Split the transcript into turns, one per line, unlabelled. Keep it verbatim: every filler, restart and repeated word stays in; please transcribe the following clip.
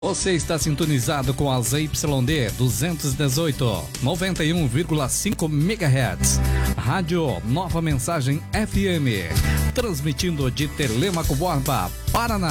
Você está sintonizado com a Z Y D duzentos e dezoito, noventa e um vírgula cinco megahertz. Rádio Nova Mensagem F M. Transmitindo de Telêmaco Borba, Paraná.